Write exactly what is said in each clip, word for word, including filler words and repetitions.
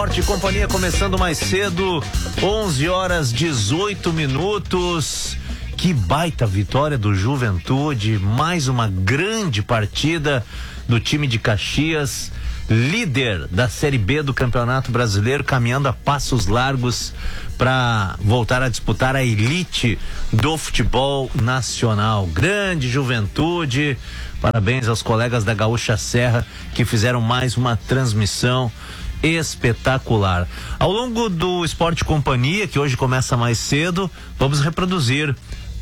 Esporte Companhia começando mais cedo, onze horas dezoito minutos. Que baita vitória do Juventude, mais uma grande partida do time de Caxias, líder da Série B do Campeonato Brasileiro, caminhando a passos largos para voltar a disputar a elite do futebol nacional. Grande Juventude, parabéns aos colegas da Gaúcha Serra que fizeram mais uma transmissão espetacular. Ao longo do Esporte Companhia, que hoje começa mais cedo, vamos reproduzir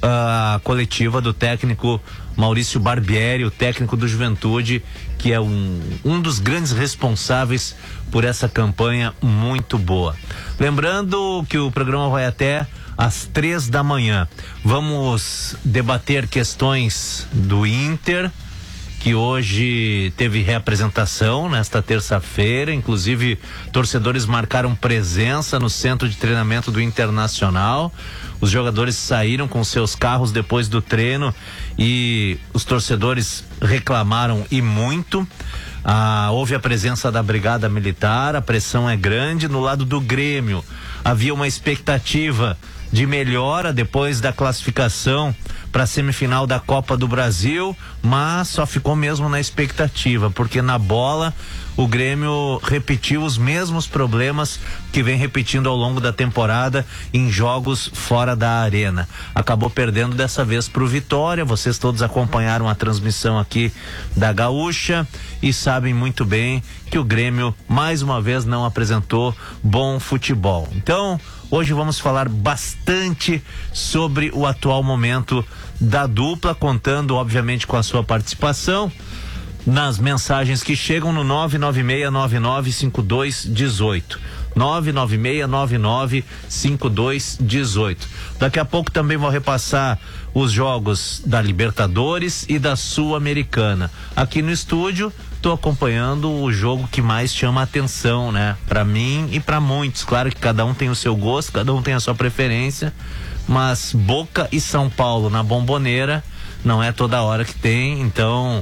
a coletiva do técnico Maurício Barbieri, o técnico do Juventude, que é um, um dos grandes responsáveis por essa campanha muito boa. Lembrando que o programa vai até às três da manhã. Vamos debater questões do Inter, que hoje teve reapresentação nesta terça-feira, inclusive torcedores marcaram presença no centro de treinamento do Internacional. Os jogadores saíram com seus carros depois do treino e os torcedores reclamaram e muito. Ah, houve a presença da Brigada Militar, a pressão é grande. No lado do Grêmio havia uma expectativa de melhora depois da classificação para a semifinal da Copa do Brasil, mas só ficou mesmo na expectativa, porque na bola o Grêmio repetiu os mesmos problemas que vem repetindo ao longo da temporada em jogos fora da arena. Acabou perdendo dessa vez para o Vitória. Vocês todos acompanharam a transmissão aqui da Gaúcha e sabem muito bem que o Grêmio mais uma vez não apresentou bom futebol. Então, hoje vamos falar bastante sobre o atual momento da dupla, contando obviamente com a sua participação nas mensagens que chegam no nove nove seis nove nove cinco dois um oito. nove nove seis nove nove cinco dois um oito. Daqui a pouco também vou repassar os jogos da Libertadores e da Sul-Americana. Aqui no estúdio estou acompanhando o jogo que mais chama a atenção, né? Para mim e para muitos. Claro que cada um tem o seu gosto, cada um tem a sua preferência, mas Boca e São Paulo na Bomboneira não é toda hora que tem, então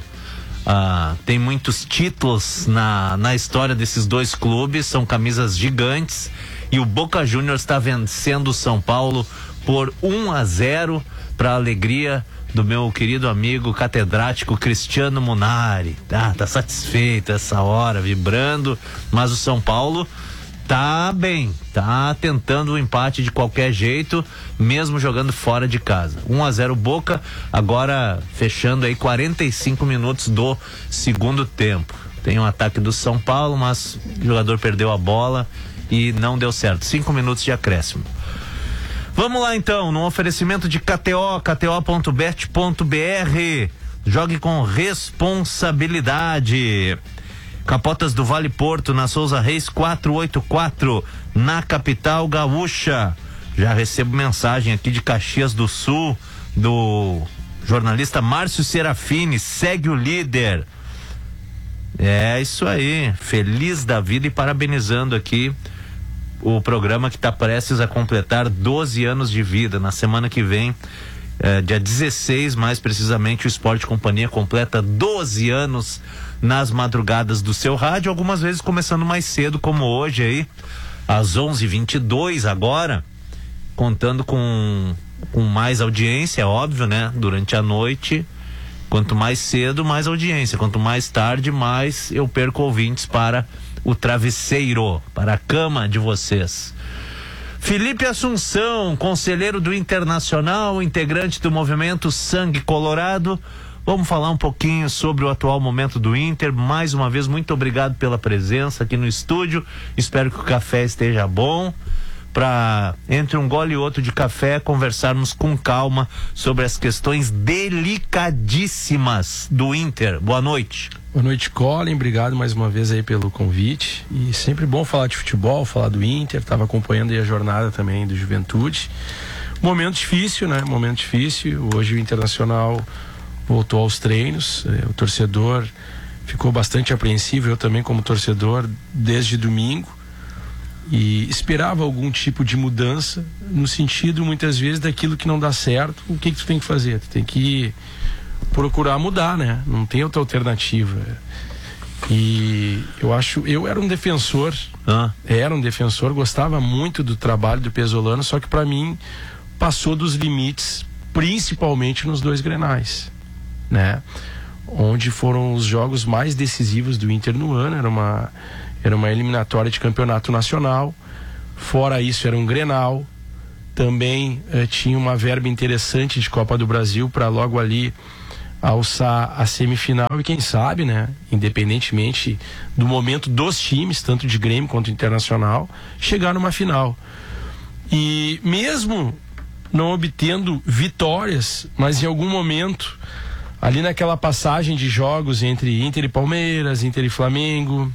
ah, tem muitos títulos na, na história desses dois clubes, são camisas gigantes, e o Boca Juniors está vencendo o São Paulo por um a zero, para a alegria do meu querido amigo catedrático Cristiano Munari. Ah, tá satisfeito essa hora, vibrando, mas o São Paulo tá bem, tá tentando o empate de qualquer jeito, mesmo jogando fora de casa. um a zero Boca, agora fechando aí quarenta e cinco minutos do segundo tempo. Tem um ataque do São Paulo, mas o jogador perdeu a bola e não deu certo. Cinco minutos de acréscimo. Vamos lá então, no oferecimento de K T O, K T O ponto bet ponto B R. Jogue com responsabilidade. Capotas do Vale Porto, na Souza Reis quatrocentos e oitenta e quatro, na capital gaúcha. Já recebo mensagem aqui de Caxias do Sul, do jornalista Márcio Serafini. Segue o líder. É isso aí, feliz da vida e parabenizando aqui o programa que está prestes a completar doze anos de vida. Na semana que vem, é, dia dezesseis, mais precisamente, o Esporte Companhia completa doze anos nas madrugadas do seu rádio, algumas vezes começando mais cedo, como hoje aí, às onze e vinte e dois agora, contando com, com mais audiência, é óbvio, né? Durante a noite, quanto mais cedo, mais audiência, quanto mais tarde, mais eu perco ouvintes para o travesseiro, para a cama de vocês. Felipe Assunção, conselheiro do Internacional, integrante do movimento Sangue Colorado. Vamos falar um pouquinho sobre o atual momento do Inter. Mais uma vez, muito obrigado pela presença aqui no estúdio. Espero que o café esteja bom, para, entre um gole e outro de café, conversarmos com calma sobre as questões delicadíssimas do Inter. Boa noite. Boa noite, Colin. Obrigado mais uma vez aí pelo convite. E sempre bom falar de futebol, falar do Inter. Estava acompanhando aí a jornada também do Juventude. Momento difícil, né? Momento difícil. Hoje o Internacional voltou aos treinos. O torcedor ficou bastante apreensivo, eu também como torcedor, desde domingo. E esperava algum tipo de mudança, no sentido, muitas vezes, daquilo que não dá certo. O que que tu tem que fazer? Tu tem que procurar mudar, né? Não tem outra alternativa. E eu acho, eu era um defensor, ah. era um defensor, gostava muito do trabalho do Pesolano, só que para mim passou dos limites, principalmente nos dois Grenais, né? Onde foram os jogos mais decisivos do Inter no ano. Era uma, era uma eliminatória de campeonato nacional. Fora isso, era um Grenal. Também eh, tinha uma verba interessante de Copa do Brasil para logo ali alçar a semifinal. E quem sabe, né, independentemente do momento dos times, tanto de Grêmio quanto Internacional, chegar numa final. E mesmo não obtendo vitórias, mas em algum momento ali naquela passagem de jogos entre Inter e Palmeiras, Inter e Flamengo,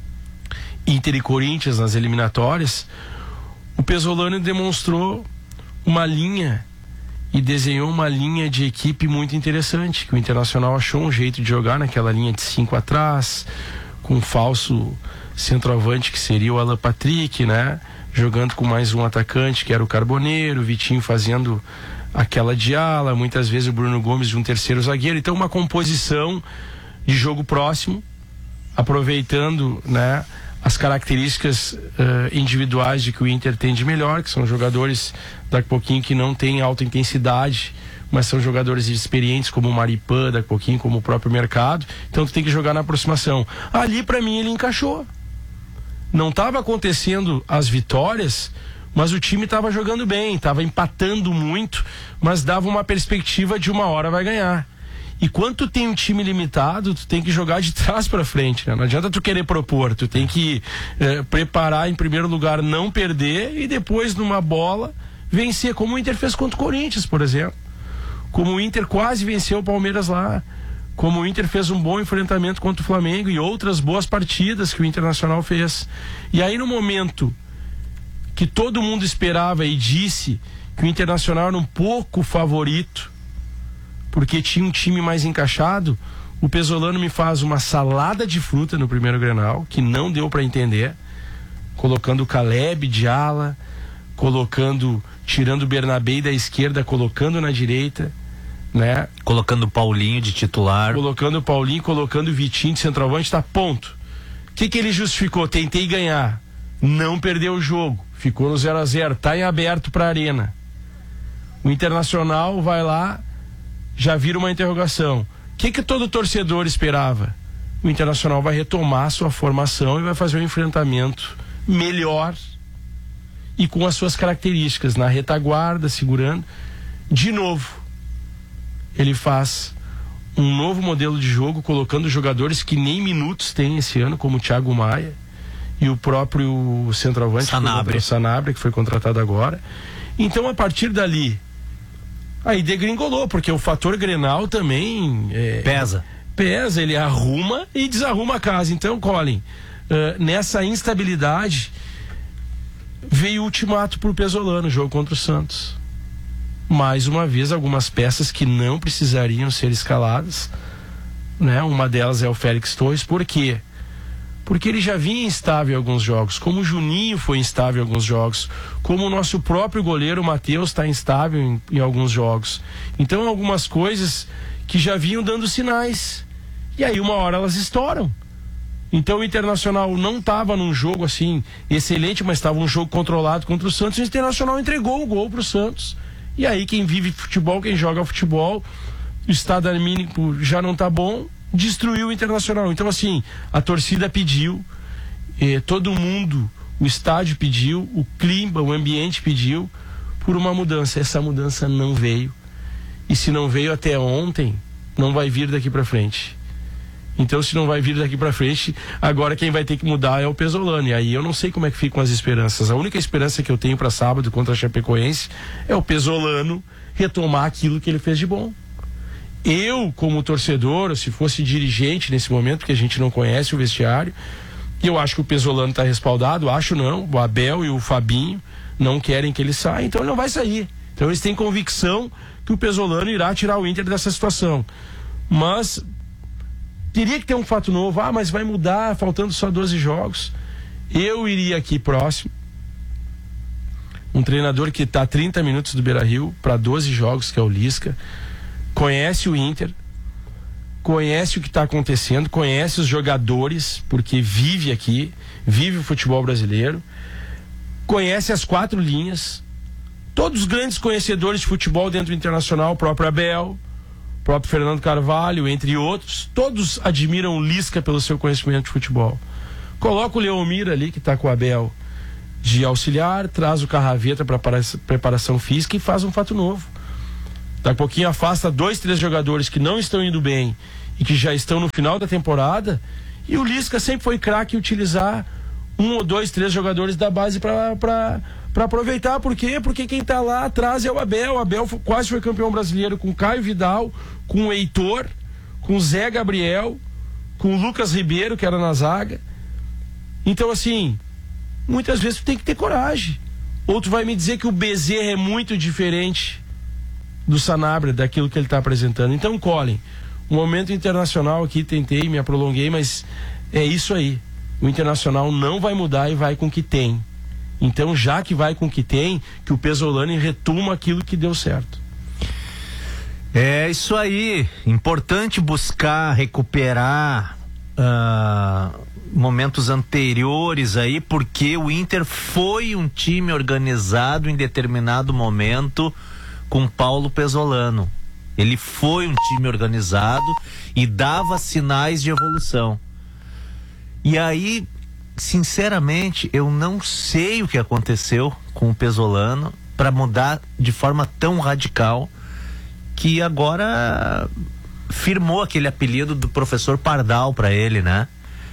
Inter e Corinthians nas eliminatórias, o Pesolano demonstrou uma linha e desenhou uma linha de equipe muito interessante, que o Internacional achou um jeito de jogar naquela linha de cinco atrás, com um falso centroavante que seria o Alan Patrick, né? Jogando com mais um atacante que era o Carboneiro, o Vitinho fazendo aquela de ala, muitas vezes o Bruno Gomes de um terceiro zagueiro. Então uma composição de jogo próximo, aproveitando, né, as características uh, individuais de que o Inter tem de melhor, que são jogadores daqui a pouquinho que não têm alta intensidade, mas são jogadores experientes como o Maripã, daqui a pouquinho como o próprio Mercado. Então tu tem que jogar na aproximação. Ali para mim ele encaixou. Não estava acontecendo as vitórias, mas o time estava jogando bem, estava empatando muito, mas dava uma perspectiva de uma hora vai ganhar. E quando tu tem um time limitado, tu tem que jogar de trás para frente, né? Não adianta tu querer propor, tu tem que eh, preparar em primeiro lugar, não perder, e depois numa bola vencer, como o Inter fez contra o Corinthians, por exemplo. Como o Inter quase venceu o Palmeiras lá, como o Inter fez um bom enfrentamento contra o Flamengo e outras boas partidas que o Internacional fez. E aí no momento que todo mundo esperava e disse que o Internacional era um pouco favorito, porque tinha um time mais encaixado, o Pesolano me faz uma salada de fruta no primeiro Grenal, que não deu para entender, colocando o Caleb de ala, colocando, tirando o Bernabé da esquerda, colocando na direita, né? Colocando o Paulinho de titular. Colocando o Paulinho, colocando o Vitinho de centroavante, tá, ponto. O que que ele justificou? Tentei ganhar, não perdeu o jogo, ficou no zero a zero, tá em aberto pra Arena. O Internacional vai lá, já vira uma interrogação. O que que todo torcedor esperava? O Internacional vai retomar sua formação e vai fazer um enfrentamento melhor e com as suas características, na retaguarda, segurando. De novo, ele faz um novo modelo de jogo, colocando jogadores que nem minutos tem esse ano, como o Thiago Maia e o próprio centroavante Sanabria. o Sanabria, que foi contratado agora. Então, a partir dali, aí degringolou, porque o fator Grenal também é, pesa. Pesa, ele arruma e desarruma a casa. Então, Colin, uh, nessa instabilidade veio o ultimato pro Pesolano, jogo contra o Santos. Mais uma vez, algumas peças que não precisariam ser escaladas, né? Uma delas é o Félix Torres. Por quê? Porque ele já vinha instável em alguns jogos, como o Juninho foi instável em alguns jogos, como o nosso próprio goleiro Matheus está instável em, em alguns jogos. Então, algumas coisas que já vinham dando sinais, e aí uma hora elas estouram. Então o Internacional não estava num jogo assim excelente, mas estava um jogo controlado contra o Santos, e o Internacional entregou o gol pro Santos. E aí quem vive futebol, quem joga futebol, o estado anímico já não tá bom, destruiu o Internacional. Então, assim, a torcida pediu, eh, todo mundo, o estádio pediu, o clima, o ambiente pediu por uma mudança. Essa mudança não veio. E se não veio até ontem, não vai vir daqui para frente. Então, se não vai vir daqui para frente, agora quem vai ter que mudar é o Pesolano. E aí eu não sei como é que ficam as esperanças. A única esperança que eu tenho para sábado contra a Chapecoense é o Pesolano retomar aquilo que ele fez de bom. Eu, como torcedor, se fosse dirigente nesse momento, porque a gente não conhece o vestiário, eu acho que o Pesolano está respaldado, acho não, o Abel e o Fabinho não querem que ele saia, então ele não vai sair. Então eles têm convicção que o Pesolano irá tirar o Inter dessa situação. Mas teria que ter um fato novo. Ah, mas vai mudar, faltando só doze jogos. Eu iria aqui próximo, um treinador que está a trinta minutos do Beira-Rio para doze jogos, que é o Lisca, conhece o Inter, conhece o que está acontecendo, conhece os jogadores, porque vive aqui, vive o futebol brasileiro, conhece as quatro linhas, todos os grandes conhecedores de futebol dentro do Internacional, o próprio Abel, o próprio Fernando Carvalho, entre outros, todos admiram o Lisca pelo seu conhecimento de futebol. Coloca o Leomir ali, que está com o Abel de auxiliar, traz o Carraveta para preparação física e faz um fato novo. Daqui a pouquinho afasta dois, três jogadores que não estão indo bem e que já estão no final da temporada, e o Lisca sempre foi craque em utilizar um ou dois, três jogadores da base para aproveitar. Por quê? Porque quem está lá atrás é o Abel. O Abel quase foi campeão brasileiro com Caio Vidal, com o Heitor, com o Zé Gabriel, com o Lucas Ribeiro, que era na zaga. Então, assim, muitas vezes tu tem que ter coragem. Ou tu vai me dizer que o Bezerra é muito diferente do Sanabria, daquilo que ele está apresentando. Então, Colin, um momento internacional aqui, tentei, me prolonguei, mas é isso aí. O Internacional não vai mudar e vai com o que tem. Então, já que vai com o que tem, que o Pesolano retoma aquilo que deu certo. É isso aí. Importante buscar recuperar uh, momentos anteriores aí, porque o Inter foi um time organizado em determinado momento com Paulo Pesolano. Ele foi um time organizado e dava sinais de evolução. E aí, sinceramente, eu não sei o que aconteceu com o Pesolano para mudar de forma tão radical, que agora firmou aquele apelido do professor Pardal para ele, né?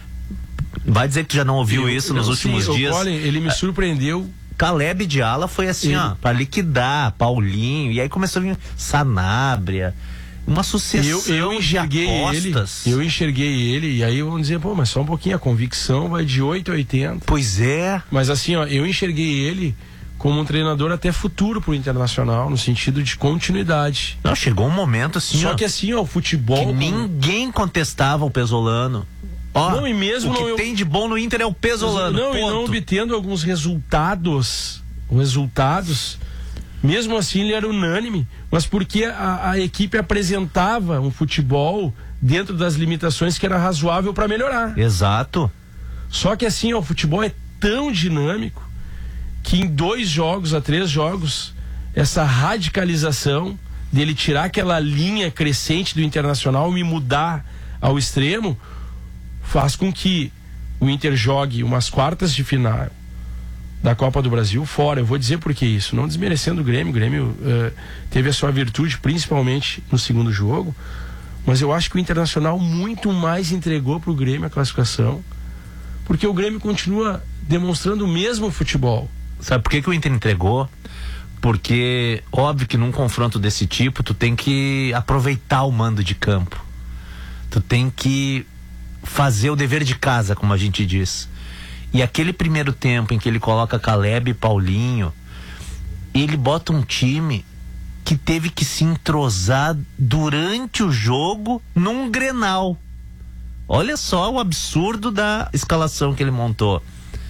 Vai dizer que já não ouviu eu, isso nos últimos sim, dias? Olha, ele me surpreendeu. Caleb de Ala foi assim, ele... ó, para liquidar Paulinho, e aí começou a vir Sanabria, uma sucessão eu, eu enxerguei de apostas. Ele, eu enxerguei ele, e aí vamos dizer, pô, mas só um pouquinho, a convicção vai de oito a oitenta. Pois é. Mas assim, ó, eu enxerguei ele como um treinador até futuro pro Internacional, no sentido de continuidade. Não, chegou um momento assim, só ó, que assim, ó, o futebol... que como... ninguém contestava o Pesolano. Ó, não, e mesmo o que não, eu... tem de bom no Inter é o Pesolano. Não, ponto. E não obtendo alguns resultados, resultados, mesmo assim ele era unânime, mas porque a, a equipe apresentava um futebol dentro das limitações que era razoável para melhorar. Exato. Só que assim, ó, o futebol é tão dinâmico que em dois jogos a três jogos, essa radicalização dele tirar aquela linha crescente do Internacional e me mudar ao extremo, faz com que o Inter jogue umas quartas de final da Copa do Brasil fora. Eu vou dizer por que isso, não desmerecendo o Grêmio. O Grêmio uh, teve a sua virtude principalmente no segundo jogo, mas eu acho que o Internacional muito mais entregou para o Grêmio a classificação, porque o Grêmio continua demonstrando o mesmo futebol. Sabe por que, que o Inter entregou? Porque óbvio que num confronto desse tipo tu tem que aproveitar o mando de campo, tu tem que fazer o dever de casa, como a gente diz. E aquele primeiro tempo em que ele coloca Caleb e Paulinho, ele bota um time que teve que se entrosar durante o jogo num Grenal. Olha só o absurdo da escalação que ele montou.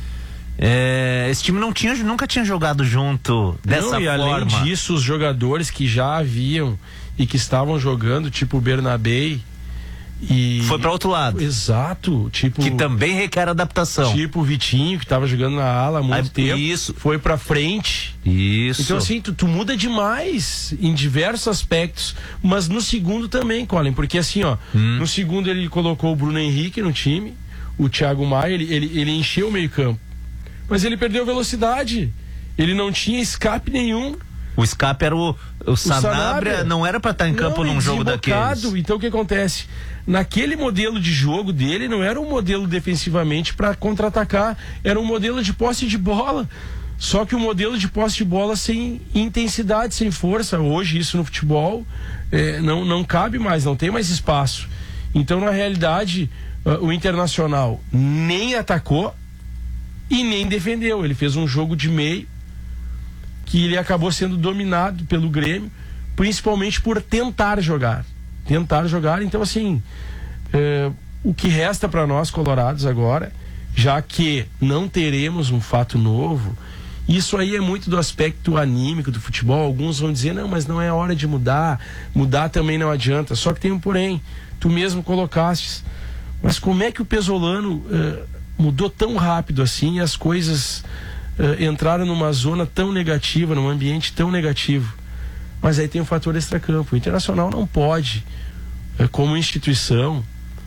É, esse time não tinha, nunca tinha jogado junto dessa não, e forma. Além disso, os jogadores que já haviam e que estavam jogando, tipo o Bernabé, e foi para outro lado. Exato, tipo que também requer adaptação. Tipo o Vitinho, que estava jogando na ala há muito Aí, tempo. Isso. Foi para frente. Isso. Então assim, tu, tu muda demais em diversos aspectos, mas no segundo também, Colin, porque assim, ó, hum. no segundo ele colocou o Bruno Henrique no time, o Thiago Maia, ele, ele, ele encheu o meio-campo. Mas ele perdeu velocidade. Ele não tinha escape nenhum. O escape era o, o, o Sanabria, Sanabria, não era para estar em campo não, num jogo daqueles. Então o que acontece? Naquele modelo de jogo dele, não era um modelo defensivamente para contra-atacar, era um modelo de posse de bola. Só que o um modelo de posse de bola sem intensidade, sem força. Hoje isso no futebol é, não, não cabe mais, não tem mais espaço. Então na realidade uh, o Internacional nem atacou e nem defendeu. Ele fez um jogo de meio que ele acabou sendo dominado pelo Grêmio, principalmente por tentar jogar. Tentar jogar, então assim, é, o que resta para nós colorados agora, já que não teremos um fato novo Isso aí é muito do aspecto anímico do futebol. Alguns vão dizer, não, mas não é hora de mudar. Mudar também não adianta. Só que tem um porém. Tu mesmo colocaste. Mas como é que o Pesolano uh, mudou tão rápido assim e as coisas uh, entraram numa zona tão negativa, num ambiente tão negativo? Mas aí tem o fator extracampo. O Internacional não pode, uh, como instituição,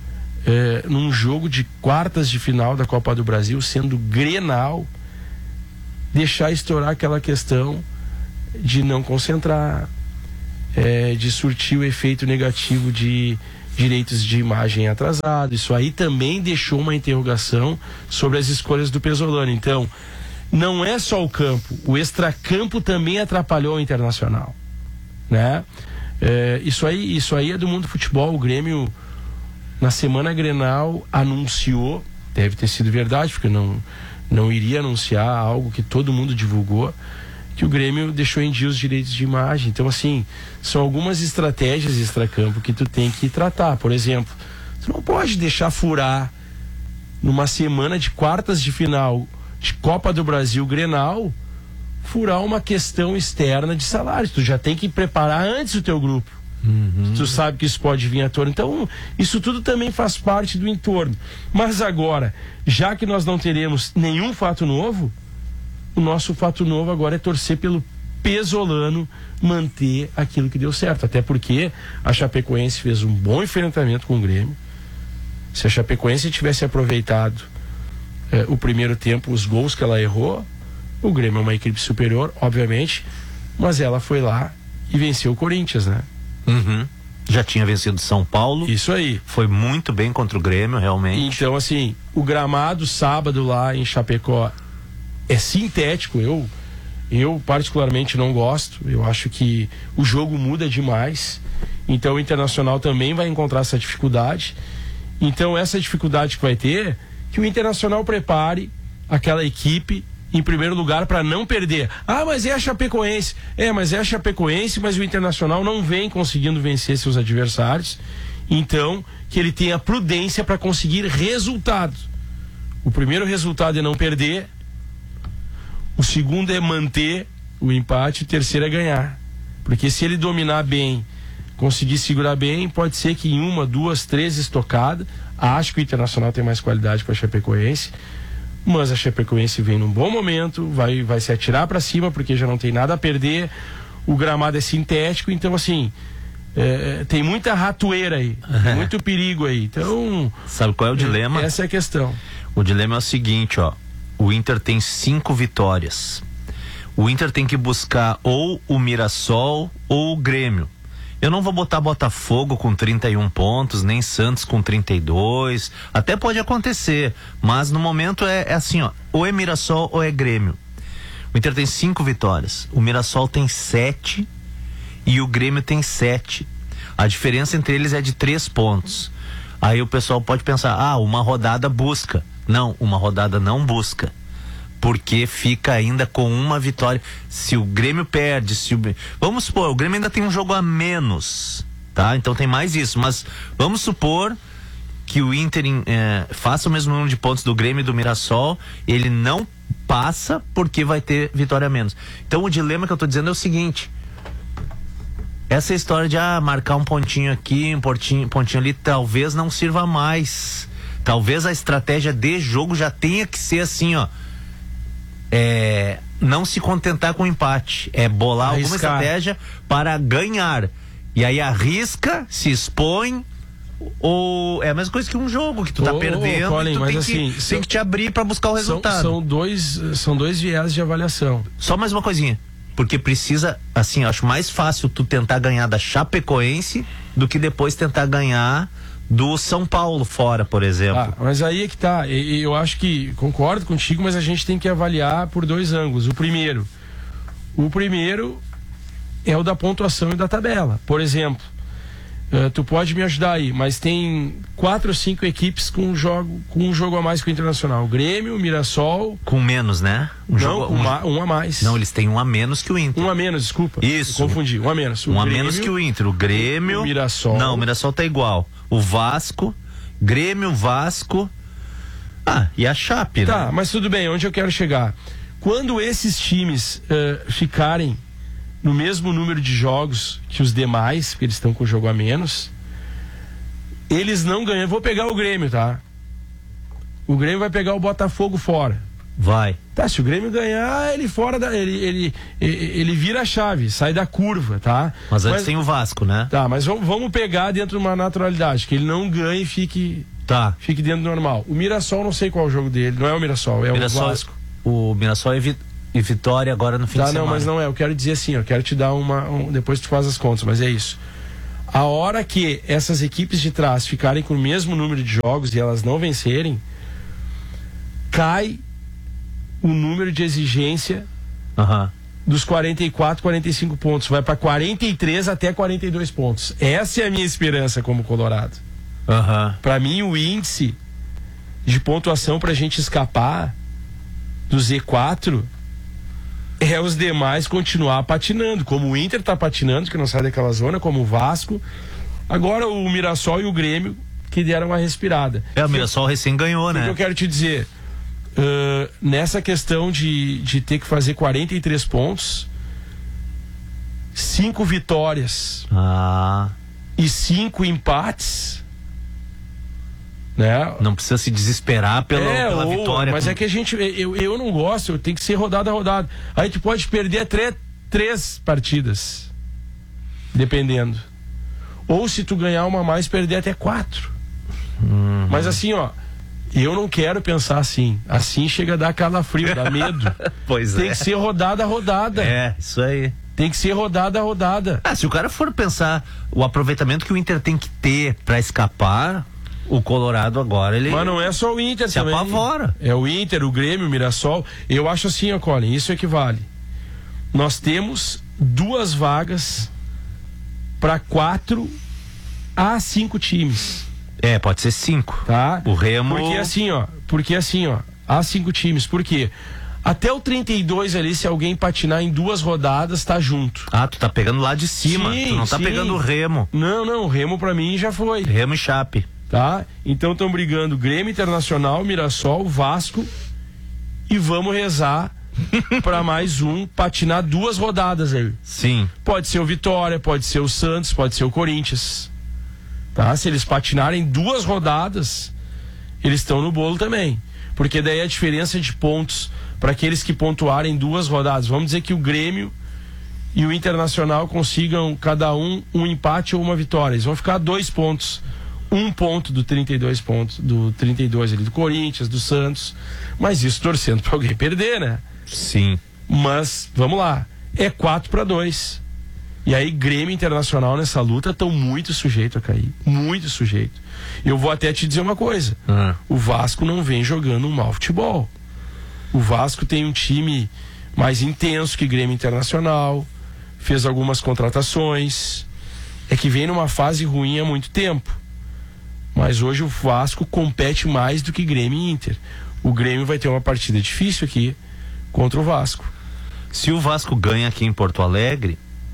uh, num jogo de quartas de final da Copa do Brasil, sendo Grenal, deixar estourar aquela questão de não concentrar, é, de surtir o efeito negativo de direitos de imagem atrasado. Isso aí também deixou uma interrogação sobre as escolhas do Pesolano. Então, não é só o campo, o extracampo também atrapalhou o Internacional, né? É, isso aí, isso aí é do mundo do futebol. O Grêmio, na semana Grenal, anunciou, deve ter sido verdade, porque não não iria anunciar algo que todo mundo divulgou, que o Grêmio deixou em dia os direitos de imagem. Então, assim, são algumas estratégias extracampo que tu tem que tratar. Por exemplo, tu não pode deixar furar numa semana de quartas de final de Copa do Brasil Grenal, furar uma questão externa de salários. Tu já tem que preparar antes o teu grupo. Uhum. Tu sabe que isso pode vir à tona. Então, isso tudo também faz parte do entorno. Mas agora, já que nós não teremos nenhum fato novo, o nosso fato novo agora é torcer pelo Pesolano manter aquilo que deu certo. Até porque a Chapecoense fez um bom enfrentamento com o Grêmio. Se a Chapecoense tivesse aproveitado eh, o primeiro tempo, os gols que ela errou, o Grêmio é uma equipe superior, obviamente, mas ela foi lá e venceu o Corinthians, né? Uhum. Já tinha vencido São Paulo. Isso aí. Foi muito bem contra o Grêmio, realmente. Então, assim, o gramado sábado lá em Chapecó é sintético. Eu, eu particularmente não gosto. Eu acho que o jogo muda demais. Então, o Internacional também vai encontrar essa dificuldade. Então, essa dificuldade que vai ter, que o Internacional prepare aquela equipe em primeiro lugar para não perder. Ah, mas é a Chapecoense. É, mas é a Chapecoense, mas o Internacional não vem conseguindo vencer seus adversários. Então, que ele tenha prudência para conseguir resultados. O primeiro resultado é não perder. O segundo é manter o empate. O terceiro é ganhar. Porque se ele dominar bem, conseguir segurar bem, pode ser que em uma, duas, três estocadas, acho que o Internacional tem mais qualidade para a Chapecoense. Mas a Chapecoense vem num bom momento, vai, vai se atirar para cima porque já não tem nada a perder, o gramado é sintético, então assim, é, tem muita ratoeira aí, tem muito perigo aí. Então, sabe qual é o dilema? Essa é a questão. O dilema é o seguinte, ó, o Inter tem cinco vitórias. O Inter tem que buscar ou o Mirassol ou o Grêmio. Eu não vou botar Botafogo com trinta e um pontos, nem Santos com trinta e dois. Até pode acontecer, mas no momento é, é assim, ó, ou é Mirassol ou é Grêmio. O Inter tem cinco vitórias, o Mirassol tem sete e o Grêmio tem sete. A diferença entre eles é de três pontos. Aí o pessoal pode pensar, ah, uma rodada busca. Não, uma rodada não busca. Porque fica ainda com uma vitória. Se o Grêmio perde, se o... vamos supor, o Grêmio ainda tem um jogo a menos, tá? Então tem mais isso, mas vamos supor que o Inter é, faça o mesmo número de pontos do Grêmio e do Mirassol, ele não passa porque vai ter vitória a menos. Então o dilema que eu tô dizendo é o seguinte: essa história de ah, marcar um pontinho aqui, um pontinho, pontinho ali, talvez não sirva mais. Talvez a estratégia de jogo já tenha que ser assim, ó. É, não se contentar com o empate, é bolar arriscar alguma estratégia para ganhar, e aí arrisca, se expõe, ou é a mesma coisa que um jogo que tu tá oh, perdendo, Colin, e tu mas tem, assim, que, são, tem que te abrir para buscar o resultado. São, são dois são dois viés de avaliação. Só mais uma coisinha, porque precisa, assim, acho mais fácil tu tentar ganhar da Chapecoense do que depois tentar ganhar do São Paulo fora, por exemplo. Ah, mas aí é que tá, eu acho que concordo contigo, mas a gente tem que avaliar por dois ângulos. O primeiro, o primeiro é o da pontuação e da tabela. Por exemplo, uh, tu pode me ajudar aí, mas tem quatro ou cinco equipes com um jogo, com um jogo a mais que o Internacional. Grêmio, Mirassol. Com menos, né? Um não, jogo, uma, um a mais. Não, eles têm um a menos que o Inter. Um a menos, desculpa. Isso. Confundi, um a menos. O um Grêmio, a menos que o Inter. O Grêmio. O Mirassol. Não, o Mirassol tá igual. O Vasco, Grêmio, Vasco. Ah, e a Chape, tá, né? Mas tudo bem, onde eu quero chegar? Quando esses times uh, ficarem no mesmo número de jogos que os demais, porque eles estão com o jogo a menos, eles não ganham. Vou pegar o Grêmio, tá? O Grêmio vai pegar o Botafogo fora. Vai. Tá, se o Grêmio ganhar, ele fora da. Ele, ele, ele, ele vira a chave, sai da curva, tá? Mas antes mas, tem o Vasco, né? Tá, mas vamos, vamos pegar dentro de uma naturalidade, que ele não ganhe e fique, tá. fique dentro do normal. O Mirassol, não sei qual é o jogo dele. Não é o Mirassol, é Mirassol, o Vasco. O Mirassol é vi, e Vitória agora no fim tá, de semana. Não, mas não é. Eu quero dizer assim, eu quero te dar uma. Um, depois tu faz as contas, mas é isso. A hora que essas equipes de trás ficarem com o mesmo número de jogos e elas não vencerem, cai o número de exigência uhum. dos quarenta e quatro, quarenta e cinco pontos. Vai para quarenta e três até quarenta e dois pontos. Essa é a minha esperança como Colorado. Uhum. Para mim, o índice de pontuação para a gente escapar do Z quatro é os demais continuar patinando. Como o Inter tá patinando, que não sai daquela zona, como o Vasco. Agora o Mirassol e o Grêmio, que deram uma respirada. É, o Mirassol recém ganhou, né? O que eu quero te dizer... Uh, nessa questão de, de ter que fazer quarenta e três pontos, cinco vitórias ah. e cinco empates, né? Não precisa se desesperar pela, é, pela ou, vitória. Mas com... é que a gente, eu, eu não gosto, tem que ser rodada a rodada. Aí tu pode perder três, três partidas, dependendo. Ou se tu ganhar uma a mais, perder até quatro. Uhum. Mas assim, ó, eu não quero pensar assim. Assim chega a dar calafrio, dá medo. Pois Tem é. que ser rodada a rodada. É, isso aí. Tem que ser rodada a rodada. Ah, se o cara for pensar o aproveitamento que o Inter tem que ter pra escapar, o Colorado agora, ele... Mas não é só o Inter se também. apavora. É o Inter, o Grêmio, o Mirassol. Eu acho assim, ó, Colin, isso equivale. Nós temos duas vagas para quatro a cinco times. É, pode ser cinco. Tá? O Remo... Porque assim, ó, porque assim, ó, há cinco times. Por quê? Até o trinta e dois ali, se alguém patinar em duas rodadas, tá junto. Ah, tu tá pegando lá de cima. Sim, tu não tá sim. pegando o Remo. Não, não, o Remo pra mim já foi. Remo e Chape. Tá? Então estão brigando Grêmio, Internacional, Mirassol, Vasco, e vamos rezar para mais um patinar duas rodadas aí. Sim. Pode ser o Vitória, pode ser o Santos, pode ser o Corinthians. Tá? Se eles patinarem duas rodadas, eles estão no bolo também. Porque daí a diferença de pontos para aqueles que pontuarem duas rodadas, vamos dizer que o Grêmio e o Internacional consigam cada um um empate ou uma vitória. Eles vão ficar dois pontos. Um ponto do trinta e dois pontos, do trinta e dois ali do Corinthians, do Santos. Mas isso torcendo para alguém perder, né? Sim. Mas, vamos lá. É quatro para dois. E aí, Grêmio e Internacional nessa luta estão muito sujeitos a cair. Muito sujeito. Eu vou até te dizer uma coisa. Uhum. O Vasco não vem jogando um mau futebol. O Vasco tem um time mais intenso que Grêmio Internacional. Fez algumas contratações. É que vem numa fase ruim há muito tempo. Mas hoje o Vasco compete mais do que Grêmio e Inter. O Grêmio vai ter uma partida difícil aqui contra o Vasco. Se o Vasco ganha aqui em Porto Alegre,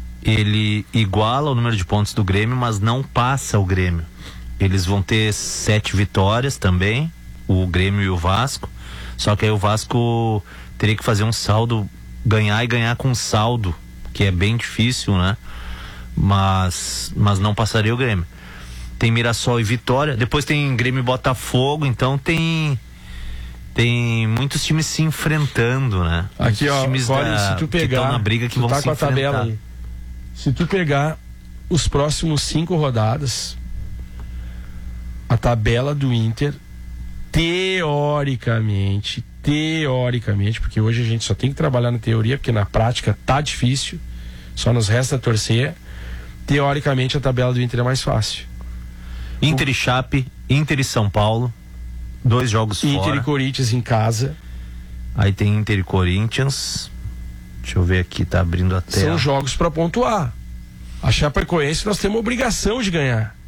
ele iguala o número de pontos do Grêmio, mas não passa o Grêmio. Eles vão ter sete vitórias também, o Grêmio e o Vasco. Só que aí o Vasco teria que fazer um saldo, ganhar e ganhar com saldo, que é bem difícil, né? Mas, mas não passaria o Grêmio. Tem Mirassol e Vitória, depois tem Grêmio e Botafogo, então tem tem muitos times se enfrentando, né? Aqui, muitos ó, times Colin, da, se tu pegar, que na briga que tu vão tá se com a enfrentar. tabela aí. Se tu pegar os próximos cinco rodadas, a tabela do Inter, teoricamente, teoricamente, porque hoje a gente só tem que trabalhar na teoria, porque na prática tá difícil, só nos resta torcer. Teoricamente a tabela do Inter é mais fácil. Inter e Chape, Inter e São Paulo, dois jogos Inter fora. e Corinthians em casa. Aí tem Inter e Corinthians. Deixa eu ver aqui, tá abrindo a tela. São jogos para pontuar. A Chapecoense nós temos obrigação de ganhar.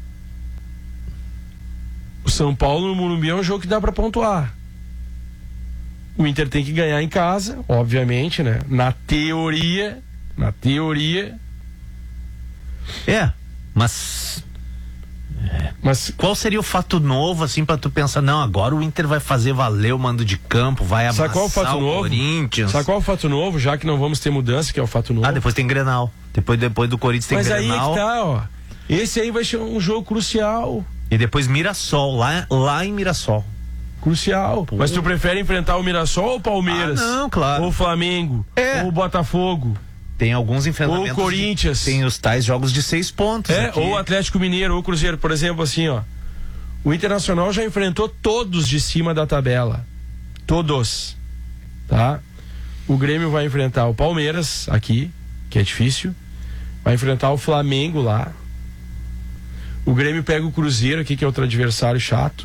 O São Paulo no Morumbi é um jogo que dá para pontuar. O Inter tem que ganhar em casa, obviamente, né? Na teoria, na teoria. É, mas Mas qual seria o fato novo, assim, pra tu pensar, não, agora o Inter vai fazer valer o mando de campo, vai amassar qual o fato o novo? Corinthians. Sabe qual é o fato novo, já que não vamos ter mudança, que é o fato novo? Ah, depois tem Grenal. Depois, depois do Corinthians tem Mas Grenal. Mas aí é que tá, ó. Esse aí vai ser um jogo crucial. E depois Mirassol, lá, lá em Mirassol. Crucial. Pô. Mas tu prefere enfrentar o Mirassol ou o Palmeiras? Ah, não, claro. Ou o Flamengo? É. Ou o Botafogo? Tem alguns enfrentamentos. Ou o Corinthians. De, tem os tais jogos de seis pontos. É, aqui. ou o Atlético Mineiro, ou o Cruzeiro. Por exemplo, assim, ó. O Internacional já enfrentou todos de cima da tabela. Todos. Tá? O Grêmio vai enfrentar o Palmeiras aqui, que é difícil. Vai enfrentar o Flamengo lá. O Grêmio pega o Cruzeiro aqui, que é outro adversário chato.